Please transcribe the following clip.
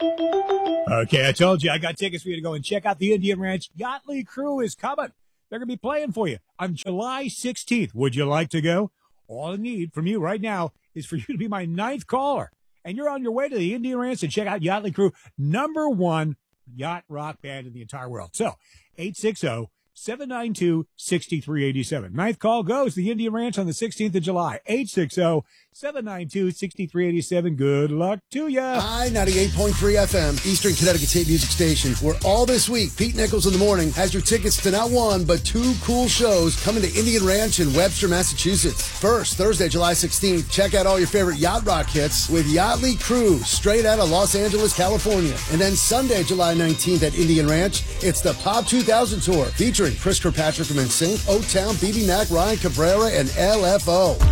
Okay, I told you I got tickets for you to go and check out the Indian Ranch. Yachtly Crew is coming. They're going to be playing for you on July 16th. Would you like to go? All I need from you right now is for you to be my 9th caller. And you're on your way to the Indian Ranch to check out Yachtly Crew, #1 yacht rock band in the entire world. So, 860-792-6387. 9th call goes the Indian Ranch on the 16th of July. 860-792-6387. Good luck to ya. I-98.3 FM, Eastern Connecticut State Music Station, where all this week, Pete Nichols in the Morning has your tickets to not one, but 2 cool shows coming to Indian Ranch in Webster, Massachusetts. First, Thursday, July 16th, check out all your favorite yacht rock hits with Yachtly Crew, straight out of Los Angeles, California. And then Sunday, July 19th at Indian Ranch, it's the Pop 2000 Tour, featuring Chris Kirkpatrick from NSYNC, O-Town, BB Mac, Ryan Cabrera, and LFO.